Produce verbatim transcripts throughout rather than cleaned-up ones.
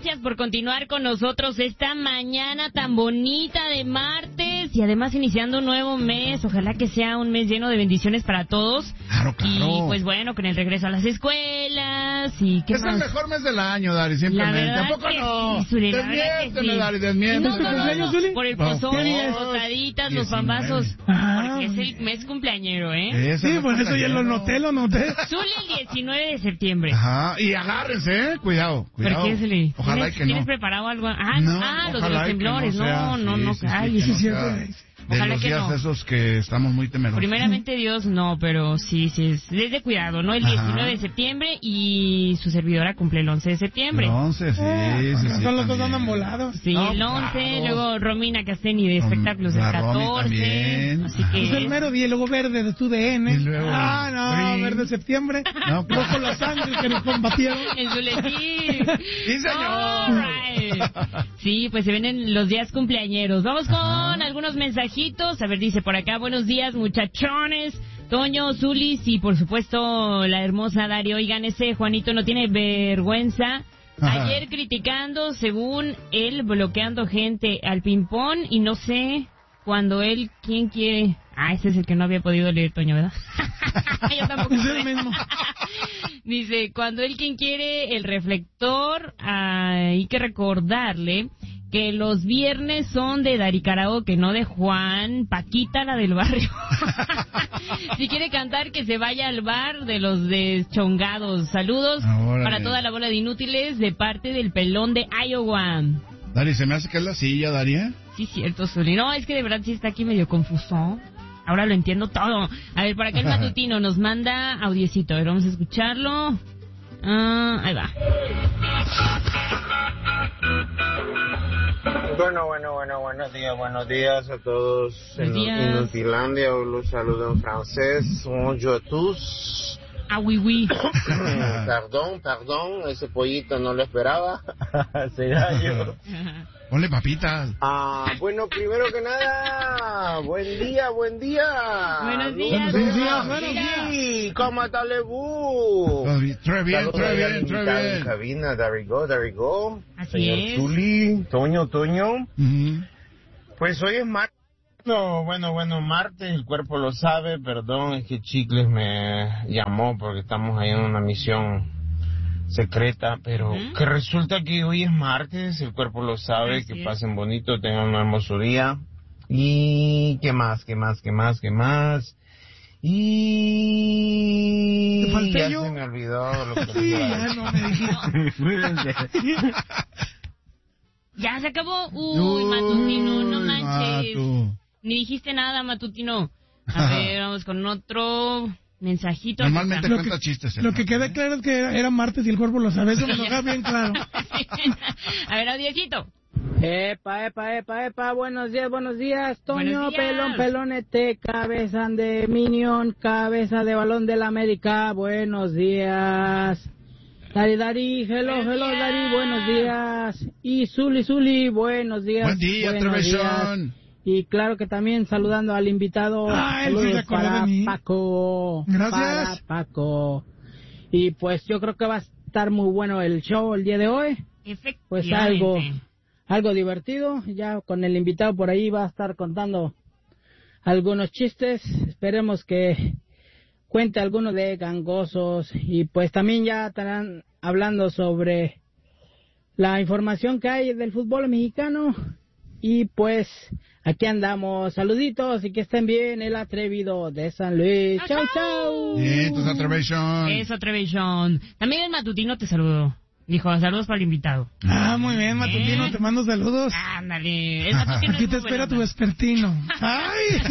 gracias por continuar con nosotros esta mañana tan bonita de martes y además iniciando un nuevo mes. Ojalá que sea un mes lleno de bendiciones para todos. Claro, claro. Y pues bueno, con el regreso a las escuelas y qué Es más. el mejor mes del año, Dari, simplemente. ¿A poco no? Sí, Desmiénteme, sí. Dari, desmiénteme. No, no, no, no, por el pozole, las botaditas, los pambazos. Ah, porque es el mes cumpleañero, ¿eh? Sí, por eso ya lo noté, lo noté. Zuli el diecinueve de septiembre. Ajá, y agárrense, ¿eh? Cuidado, cuidado. ¿Por qué, Zuli? Ojalá ¿Tienes, que no. ¿Tienes preparado algo? Ah, no, ah los de ojalá los y que temblores. no sea. No, no, Sí, no, sí, ay, sí, que sí, no es cierto. sea de Ojalá los que días no. esos que estamos muy temerosos. Primeramente Dios, no, pero sí, sí, es, es de cuidado, ¿no? El Ajá. diecinueve de septiembre y su servidora cumple el once de septiembre. El once, sí, Eh, sí, sí. Son los dos también. andan volados. Sí, No, el once, claro. luego Romina Casteni de espectáculos el La Romy catorce, también. así Es el que... mero día, y luego verde de tu D N. Y luego Ah, no, green. verde de septiembre. No, Luego con los ángeles que nos combatieron. En Zuletín. Sí, señor. All right. Sí, pues se vienen los días cumpleañeros. Vamos con Ajá. algunos mensajitos. A ver, dice por acá, buenos días, muchachones. Toño, Zulis y por supuesto la hermosa Dari. Oigan, ese Juanito no tiene vergüenza. Ajá. Ayer criticando, según él, bloqueando gente al ping-pong y no sé cuando él, ¿quién quiere? Ah, ese es el que no había podido leer, Toño, ¿verdad? Yo tampoco. Es el mismo. Dice, cuando él quien quiere el reflector, hay que recordarle que los viernes son de Dari Karaoke, no de Juan, Paquita, la del barrio. Si quiere cantar, que se vaya al bar de los deschongados. Saludos Órale. para toda la bola de inútiles de parte del pelón de Iowa. Dari, se me hace que es la silla, Dari, ¿eh? Sí, cierto, Zuli. No, es que de verdad sí está aquí medio confuso. Ahora lo entiendo todo. A ver, por acá el matutino nos manda audiecito. A ver, vamos a escucharlo. Ah, ahí va. Bueno, bueno, bueno, buenos días, buenos días a todos en Buenos días. Inutilandia. Os los saludo en francés. Bonjour a tous. Ah, oui, oui. Perdón, perdón, ese pollito no lo esperaba. Será yo. Ponle papitas. Ah, bueno, primero que nada, buen día, buen día. Buenos días. Buenos días, buenos días. Sí, ¿cómo está Lebu? Très bien, Saludos très ahí al bien, très invitado en bien. cabina, there we go, there we go. Así Señor es. Zuli, Toño, Toño. Ujú. Pues hoy es martes. No, bueno, bueno, martes, el cuerpo lo sabe, perdón, es que Chicles me llamó porque estamos ahí en una misión secreta, pero Ujú. que resulta que hoy es martes, el cuerpo lo sabe, Así que es. pasen bonito, tengan un hermoso día. Y qué más, qué más, qué más, qué más. Y ¿Te falté ya yo? se me olvidó lo que Sí, ya no me dijiste. Ya se acabó. Uy, matutino, no Uy, manches. Matu. Ni dijiste nada, matutino. A ver, vamos con otro mensajito. Normalmente Lo cuenta que- chistes. el Lo que Matu. queda claro es que era, era martes y el cuerpo lo sabe. Eso me lo deja bien claro. A ver, audiecito. Epa, epa, epa, epa, buenos días, buenos días, Toño, Buenos días. pelón, pelonete, cabeza de Minion, cabeza de balón de la América, buenos días. Dari, Dari, hello, Buenos hello, días. Dari, buenos días. Y Zuli, Zuli, buenos días. Buen día, buenos Trevechón. días. Y claro que también saludando al invitado. Ah, él sí se Saludos acordó para de mí. Paco. Gracias. Para Paco. Y pues yo creo que va a estar muy bueno el show el día de hoy. Efectivamente. Pues algo, algo divertido. Ya con el invitado por ahí va a estar contando algunos chistes. Esperemos que cuente alguno de gangosos. Y pues también ya estarán hablando sobre la información que hay del fútbol mexicano. Y pues aquí andamos. Saluditos y que estén bien. El atrevido de San Luis. Chau, chau. Bien, tus Trevechón. Eso, Trevechón. También el matutino te saludó. Dijo, saludos para el invitado. Ah, muy bien, Matutino, ¿Eh? te mando saludos. Ándale. El matutino Aquí es te muy espera tu buena onda. vespertino. ¡Ay!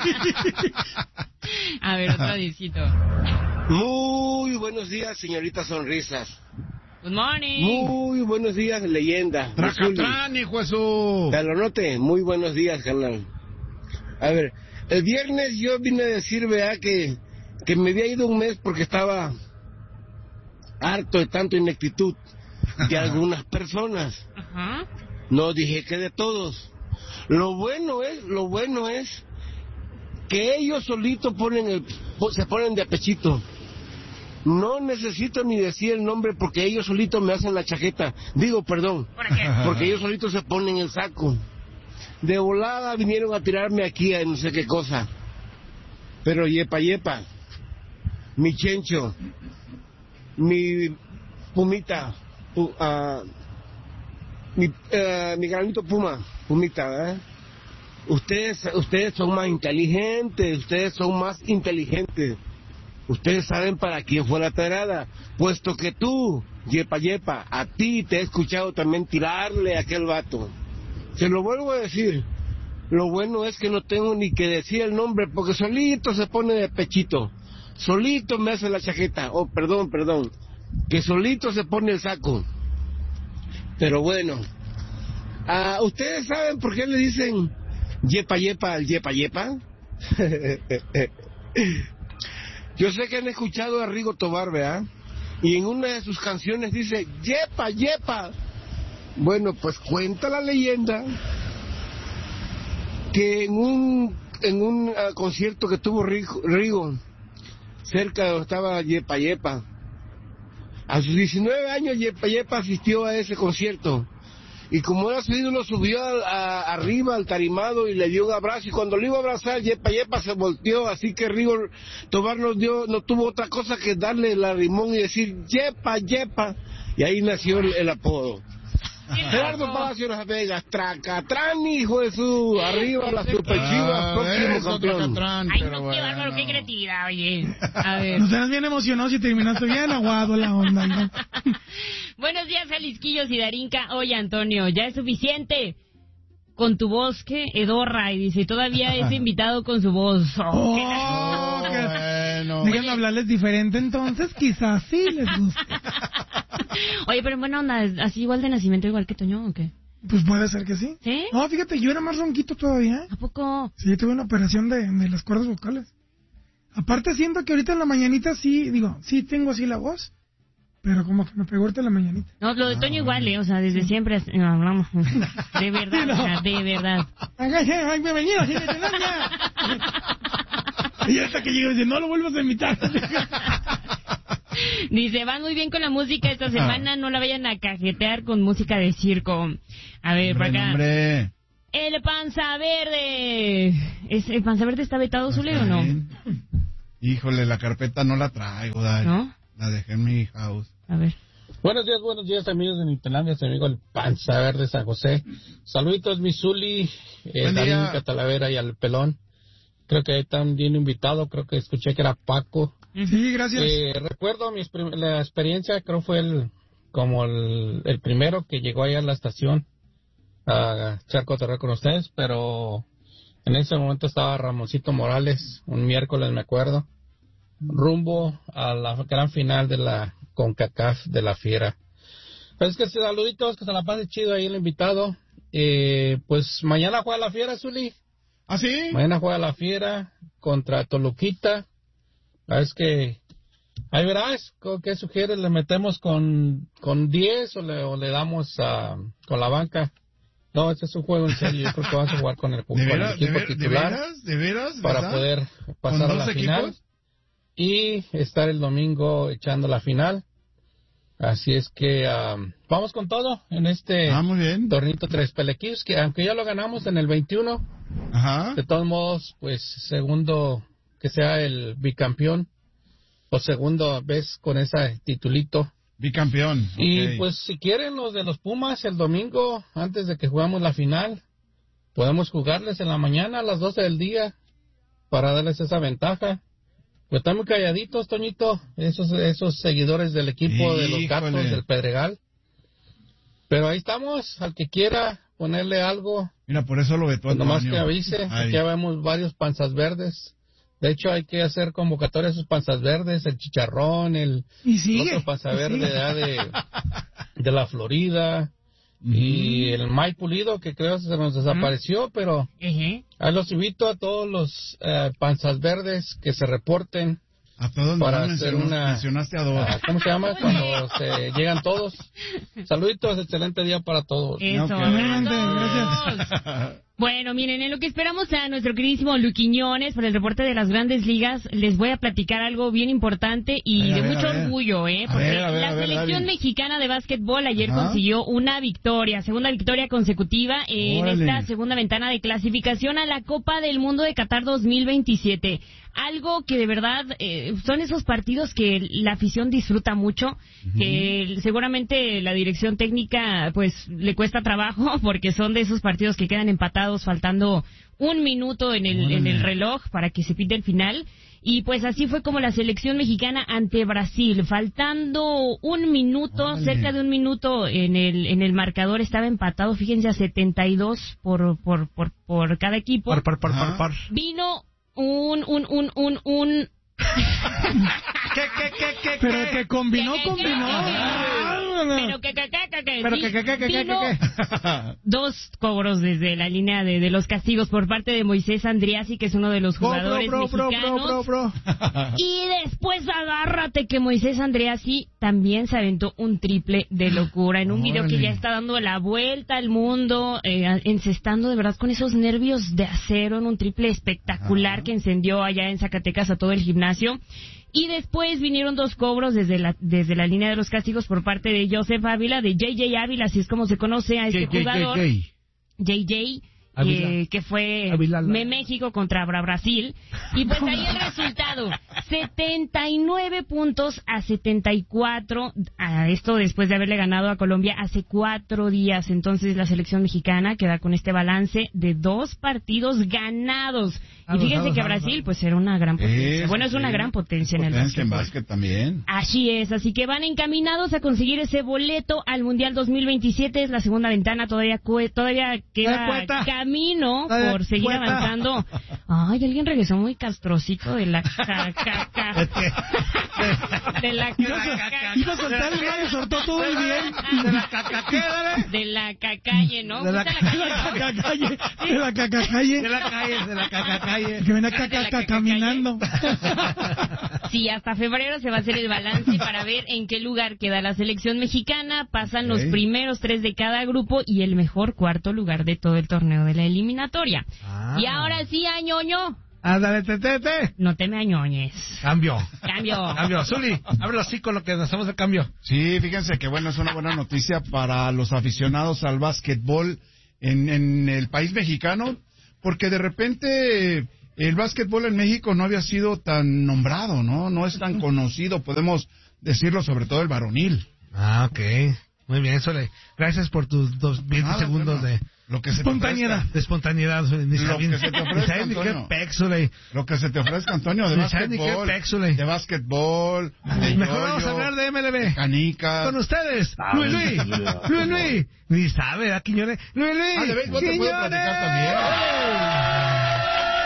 A ver, otro disquito. Muy buenos días, señorita Sonrisas. Good morning. Muy buenos días, leyenda. Zuli. Tracatrán, hijo de su. Galonote, muy buenos días, carnal. A ver, el viernes yo vine a decir, vea, que, que me había ido un mes porque estaba harto de tanta ineptitud de algunas personas. Ajá. No dije que de todos. Lo bueno es, lo bueno es que ellos solitos ponen el, se ponen de apechito. No necesito ni decir el nombre porque ellos solitos me hacen la chaqueta. Digo, perdón, porque ellos solitos se ponen el saco. De volada vinieron a tirarme aquí a no sé qué cosa. Pero yepa yepa, mi chencho, mi pumita, pu, uh, mi, uh, mi granito puma, pumita, ¿eh? Ustedes, ustedes son más inteligentes, ustedes son más inteligentes. Ustedes saben para quién fue la tirada, puesto que tú, yepa yepa, a ti te he escuchado también tirarle a aquel vato. Se lo vuelvo a decir, lo bueno es que no tengo ni que decir el nombre, porque solito se pone de pechito, solito me hace la chaqueta, oh, perdón, perdón, que solito se pone el saco. Pero bueno, uh, ¿ustedes saben por qué le dicen yepa yepa al yepa yepa? Yo sé que han escuchado a Rigo Tobar, ¿verdad? Y en una de sus canciones dice, yepa, yepa. Bueno, pues cuenta la leyenda que en un en un uh, concierto que tuvo Rigo, Rigo, cerca de donde estaba yepa, yepa, a sus diecinueve años yepa, yepa asistió a ese concierto. Y como era su ídolo, subió a, a, arriba al tarimado y le dio un abrazo. Y cuando le iba a abrazar, yepa yepa se volteó. Así que Rigo Tobar nos dio, no tuvo otra cosa que darle el arrimón y decir yepa yepa. Y ahí nació el, el apodo. Gerardo Palacio de las Vegas, Tracatrán, hijo de su, arriba la Super Chivas, Ah, próximo es otro campeón. Catrán, Ay, pero no, qué bárbaro, bueno. qué creatividad, oye. A ver. Nos tenías bien emocionados y terminaste bien aguado la onda, ¿no? Buenos días, Jalisquillos y Darinka. Oye, Antonio, ya es suficiente con tu voz, que edorra, y dice, todavía es invitado con su voz. Oh, qué Oh, que- bueno. Déjenme hablarles diferente entonces, quizás sí les guste. Oye, pero en buena onda, ¿así igual de nacimiento igual que Toño o qué? Pues puede ser que sí. ¿Sí? No, fíjate, yo era más ronquito todavía. ¿A poco? Sí, yo tuve una operación de, de las cuerdas vocales. Aparte siento que ahorita en la mañanita sí, digo, sí tengo así la voz, pero como que me pegó ahorita la mañanita. No, lo de Toño igual, ¿eh? O sea, desde siempre as- no, hablamos. De verdad, o sea, de verdad. Ay, bienvenido, sí, y hasta que llego y dice, no lo vuelvas a invitar. Dice, van muy bien con la música esta semana, no la vayan a cajetear con música de circo. A ver, por Hombre, acá. hombre. El Panza Verde. ¿Es, ¿El Panza Verde está vetado, Zule, o no? Híjole, la carpeta no la traigo, Dari. ¿No? La dejé en mi house. A ver. Buenos días, buenos días, amigos de Nitelandia, su amigo el Panza Verde San José. Saluditos, mi Zuli, eh, Buen día. Darín Catalavera y al Pelón. Creo que ahí también invitado, creo que escuché que era Paco. Sí, gracias. Eh, recuerdo mi exper- la experiencia, creo fue el como el, el primero que llegó allá a la estación a echar cotorreo con ustedes, pero en ese momento estaba Ramoncito Morales, un miércoles me acuerdo, rumbo a la gran final de la CONCACAF de la Fiera. Pues que saluditos, que se la pase chido ahí el invitado. Eh, pues mañana juega la Fiera, Zuli. ¿Ah, sí? Mañana juega la Fiera contra Toluquita. Es que ahí verás, ¿qué sugieres? ¿Le metemos con con diez o le, o le damos a, con la banca? No, este es un juego en serio. Yo creo que vamos a jugar con el, con ¿De el veras? ¿De, equipo ver- de titular veras? ¿De veras? para ¿Verdad? poder ¿Con pasar a dos la final equipos? y estar el domingo echando la final. Así es que um, vamos con todo en este Ah, muy bien. tornito Tres Pelequillos, que aunque ya lo ganamos en el veintiuno, Ajá. de todos modos, pues segundo, que sea el bicampeón, o segunda vez con ese titulito. Bicampeón. Y ok. pues si quieren los de los Pumas, el domingo, antes de que jugamos la final, podemos jugarles en la mañana a las doce del día para darles esa ventaja. Pues están muy calladitos, Toñito, esos esos seguidores del equipo de los Gatos Híjole. del Pedregal. Pero ahí estamos, al que quiera ponerle algo, Mira, por eso lo vetó pues nomás Antonio. que avise. Ay. Aquí ya vemos varios panzas verdes. De hecho, hay que hacer convocatoria a esos panzas verdes, el Chicharrón, el, Y el sigue. otro panza y verde sigue. de, allá de, de la Florida. Y el Mike Pulido, que creo que se nos desapareció, pero Ejé. ahí los invito a todos los eh, panzas verdes que se reporten. A todos para nos hacer mencionaste, una- mencionaste a dos. Ah, ¿Cómo se llama? Cuando se llegan todos. Saluditos, excelente día para todos. Eso, Ok. abrazos. Gracias. Bueno, miren, en lo que esperamos a nuestro queridísimo Luquiñones para el reporte de las Grandes Ligas, les voy a platicar algo bien importante y a de ver, mucho a ver. orgullo, ¿eh? A Porque ver, a ver, la a ver, selección David. mexicana de básquetbol ayer Ajá. consiguió una victoria, segunda victoria consecutiva en Órale. esta segunda ventana de clasificación a la Copa del Mundo de Qatar dos mil veintisiete. Algo que de verdad eh, son esos partidos que la afición disfruta mucho, uh-huh. que seguramente la dirección técnica pues le cuesta trabajo porque son de esos partidos que quedan empatados faltando un minuto en el, en el reloj para que se pite el final. Y pues así fue como la selección mexicana ante Brasil, faltando un minuto, Órale. cerca de un minuto en el en el marcador estaba empatado, fíjense, a setenta y dos por por por por cada equipo. Par, par, par, par, par. Vino un un un un un ¿Qué, qué, qué, qué, Pero qué? que combinó, ¿Qué, qué, combinó. qué, qué? Ah, Pero que, que, que, que, que, Pero vi- que, que, que, que, que, vino que, dos cobros desde la línea de, de los castigos por parte de Moisés Andriassi, que es uno de los Bro, jugadores bro, bro, bro, mexicanos. bro, bro, bro. Y después agárrate que Moisés Andreassi también se aventó un triple de locura en un video que Órale. ya está dando la vuelta al mundo, eh, encestando de verdad con esos nervios de acero en un triple espectacular Ajá. que encendió allá en Zacatecas a todo el gimnasio. Y después vinieron dos cobros desde la desde la línea de los castigos por parte de Joseph Ávila, de J J Ávila, así es como se conoce a este Gay, gay, jugador. gay, gay. J J, Ávila. eh, que fue Ávila. Me- México contra Bra- Brasil. Y pues ahí el resultado, setenta y nueve puntos a setenta y cuatro, a esto después de haberle ganado a Colombia hace cuatro días. Entonces la selección mexicana queda con este balance de dos partidos ganados. Y Vamos, fíjense vamos, que vamos, Brasil vamos. pues era una gran potencia. Es, Bueno, es una sí. gran potencia en el Potencia en básquetbol. básquet también. Así es, así que van encaminados a conseguir ese boleto al Mundial dos mil veintisiete, es la segunda ventana, todavía cue- todavía queda cuenta. camino Dale por seguir cuenta. avanzando. Ay, alguien regresó muy castrocito de la ca, ca, ca- de la Iba ca, a, ca- iba a soltar el radio, soltó todo muy bien. De la caca, ¿qué, dale? de la cacalle, ¿no? De la ¿Gusta De la cacacalle, de la cacacalle. De la calle, de la caca calle. Que ven De acá la cacacalle. caminando. Sí, hasta febrero se va a hacer el balance para ver en qué lugar queda la selección mexicana. Pasan los Ok. primeros tres de cada grupo y el mejor cuarto lugar de todo el torneo de la eliminatoria. Ah. Y ahora sí, añoño, Ándale, te, te, te. no te me añoñes. Cambio. Cambio. Cambio. Zuli, ábrelo así con lo que hacemos el cambio. Sí, fíjense que bueno, es una buena noticia para los aficionados al básquetbol en, en el país mexicano, porque de repente el básquetbol en México no había sido tan nombrado, ¿no? No es tan conocido, podemos decirlo, sobre todo el varonil. Ah, ok. Muy bien, Zuli. Gracias por tus dos, veinte Nada, segundos bueno, de lo que se te espontaneidad. ofrezca. De espontaneidad, Zuli. Ni Lo sabes que se te ni ofrezca, sabes ni qué Antonio. pex, Zuli. Lo que se te ofrezca, Antonio, de Ni sabes ni qué básquetbol, pex, Zuli. de básquetbol, de Mejor vamos a yoyo, hablar de M L de B. canicas. Con ustedes, Ah, Luis bien, Luis, bien, Luis bien. Luis, ni sabe, ¿a Quiñones? Luis Luis, Ah, de béisbol te puedo Quiñones. platicar también.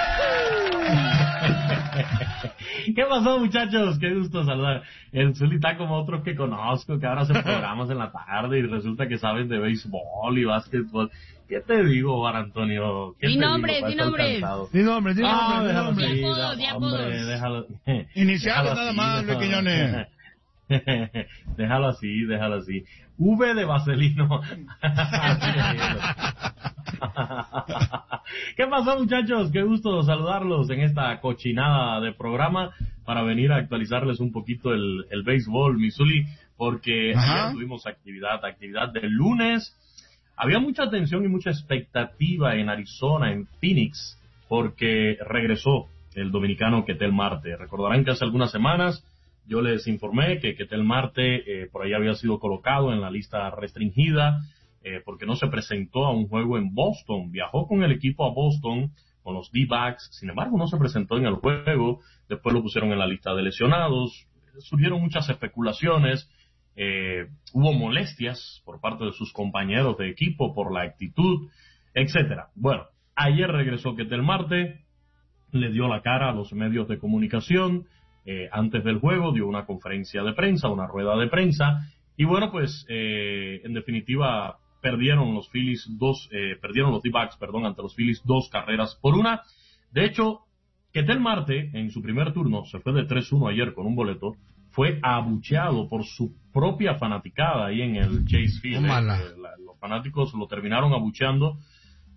¿Qué pasó, muchachos? Qué gusto saludar. El Zuli está como otros que conozco, que ahora hacen programas en la tarde y resulta que saben de béisbol y básquetbol. ¿Qué te digo, Bar Antonio? ¿Qué Di te nombres, digo? di Para estar nombres. cansado. Di nombre, di Ah, nombre, di déjalo nombre. así, Di apodos, di da- apodos. hombre, déjalo. Iniciales déjalo nada así, más, Luis déjalo- Quiñones. Déjalo así, déjalo así. V de Vaselino. ¿Qué pasó, muchachos? Qué gusto saludarlos en esta cochinada de programa para venir a actualizarles un poquito el, el béisbol, Missouri, porque Ajá. ayer tuvimos actividad, actividad del lunes. Había mucha atención y mucha expectativa en Arizona, en Phoenix, porque regresó el dominicano Ketel Marte. Recordarán que hace algunas semanas yo les informé que Ketel Marte eh, por ahí había sido colocado en la lista restringida eh, porque no se presentó a un juego en Boston. Viajó con el equipo a Boston, con los D-backs, sin embargo no se presentó en el juego. Después lo pusieron en la lista de lesionados. Surgieron muchas especulaciones. Eh, hubo molestias por parte de sus compañeros de equipo por la actitud, etcétera. Bueno, ayer regresó Ketel Marte, le dio la cara a los medios de comunicación. Eh, antes del juego dio una conferencia de prensa, una rueda de prensa, y bueno, pues eh, en definitiva perdieron los Phillies dos, eh, perdieron los D-backs, perdón, ante los Phillies dos carreras por una. De hecho, Ketel Marte en su primer turno se fue de tres uno ayer con un boleto, fue abucheado por su propia fanaticada ahí en el Chase Field. Tómala. Eh, la- los fanáticos lo terminaron abucheando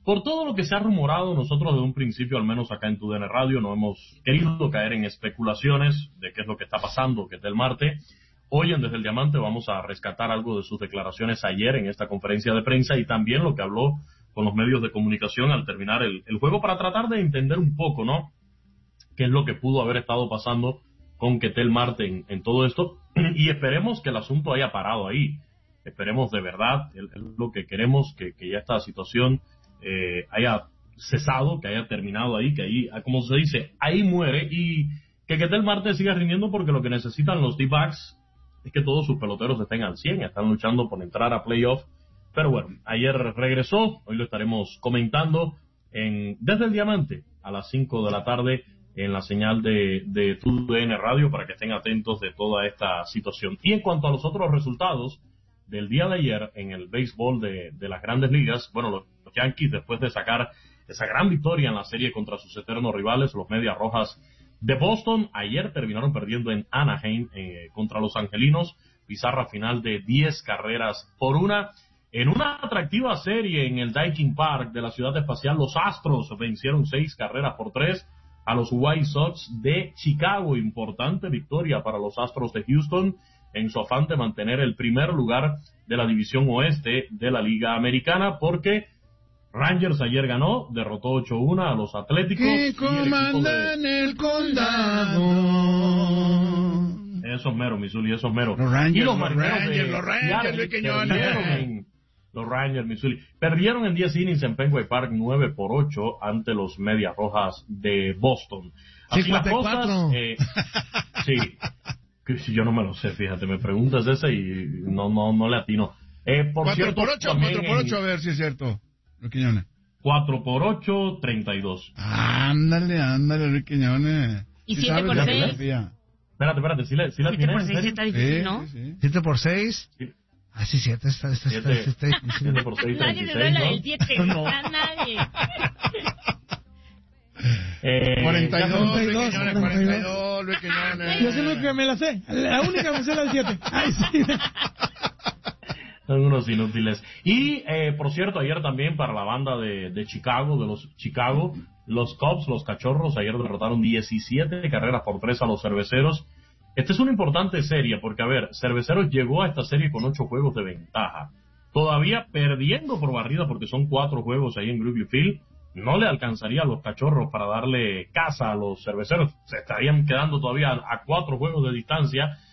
Por todo lo que se ha rumorado, nosotros desde un principio, al menos acá en Tu D N Radio, no hemos querido caer en especulaciones de qué es lo que está pasando, Ketel Marte. Hoy en Desde el Diamante vamos a rescatar algo de sus declaraciones ayer en esta conferencia de prensa y también lo que habló con los medios de comunicación al terminar el, el juego para tratar de entender un poco, ¿no?, qué es lo que pudo haber estado pasando con Ketel Marte en, en todo esto, y esperemos que el asunto haya parado ahí. Esperemos de verdad, es lo que queremos, que, que ya esta situación eh, haya cesado, que haya terminado ahí, que ahí, como se dice, ahí muere, y que Ketel Marte siga rindiendo, porque lo que necesitan los D-backs es que todos sus peloteros estén al cien, están luchando por entrar a playoff. Pero bueno, ayer regresó, hoy lo estaremos comentando en Desde el Diamante a las cinco de la tarde en la señal de, de Tu D N Radio, para que estén atentos de toda esta situación. Y en cuanto a los otros resultados del día de ayer en el béisbol de, de las Grandes Ligas, bueno, los, los Yankees, después de sacar esa gran victoria en la serie contra sus eternos rivales, los Medias Rojas de Boston, ayer terminaron perdiendo en Anaheim eh, contra los Angelinos, pizarra final de diez carreras por una. En una atractiva serie en el Daikin Park de la Ciudad Espacial, los Astros vencieron seis carreras por tres a los White Sox de Chicago. Importante victoria para los Astros de Houston en su afán de mantener el primer lugar de la división oeste de la Liga Americana, porque Rangers ayer ganó, derrotó ocho uno a los Atléticos. Que comandan de... el condado. Esos meros, Missouri, esos meros. Los Rangers, y los, los Rangers, de... los Rangers, Luis Quiñones. Los Rangers, Missouri, perdieron en diez innings en Fenway Park nueve por ocho ante los Medias Rojas de Boston. Así cincuenta y cuatro. Las cosas, eh, sí, que si yo no me lo sé, fíjate, me preguntas ese y no no no le atino. Eh, por cuatro cierto, por ocho, cuatro por ocho, a ver si es cierto, Luis Quiñones. cuatro por ocho, treinta y dos. Ándale, ándale, Luis Quiñones. ¿Y ¿Sí siete por sabes la seis? geografía? Espérate, espérate, ¿sí la, sí la siete tienes? por ¿En seis serio? está difícil, Sí, ¿no? sí, sí. siete por seis. Sí. Ah, sí, siete. Está, está, está, Siete. está, está difícil. siete por seis, Nadie treinta se y seis, habla ¿no? del siete, No. a nadie. Eh, cuarenta y dos, cuarenta y Luis dos, Quiñones, cuarenta y cuarenta y dos. dos, Luis Quiñones. Yo sé lo que me la sé. La única me sé la del siete. Ay, sí. Son unos inútiles. Y, eh, por cierto, ayer también para la banda de, de Chicago, de los Chicago, los Cubs, los Cachorros, ayer derrotaron diecisiete carreras por tres a los Cerveceros. Esta es una importante serie porque, a ver, Cerveceros llegó a esta serie con ocho juegos de ventaja. Todavía perdiendo por barrida porque son cuatro juegos ahí en Wrigley Field. No le alcanzaría a los Cachorros para darle casa a los Cerveceros. Se estarían quedando todavía a, a cuatro juegos de distancia.